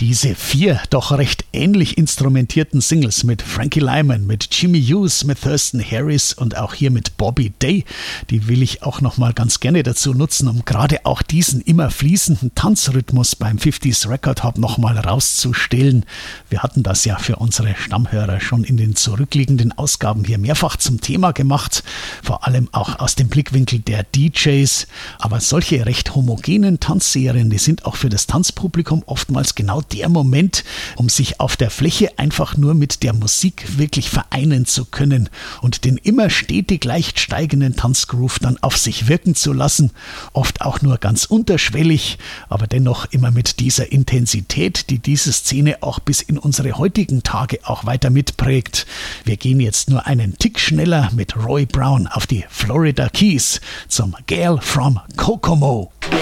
Diese 4 doch recht ähnlich instrumentierten Singles mit Frankie Lymon, mit Jimmy Hughes, mit Thurston Harris und auch hier mit Bobby Day, die will ich auch nochmal ganz gerne dazu nutzen, um gerade auch diesen immer fließenden Tanzrhythmus beim 50s Record Hub nochmal rauszustellen. Wir hatten das ja für unsere Stammhörer schon in den zurückliegenden Ausgaben hier mehrfach zum Thema gemacht, vor allem auch aus dem Blickwinkel der DJs. Aber solche recht homogenen Tanzserien, die sind auch für das Tanzpublikum oftmals genau der Moment, um sich auf der Fläche einfach nur mit der Musik wirklich vereinen zu können und den immer stetig leicht steigenden Tanzgroove dann auf sich wirken zu lassen. Oft auch nur ganz unterschwellig, aber dennoch immer mit dieser Intensität, die diese Szene auch bis in unsere heutigen Tage auch weiter mitprägt. Wir gehen jetzt nur einen Tick schneller mit Roy Brown auf die Florida Keys zum Girl from Kokomo.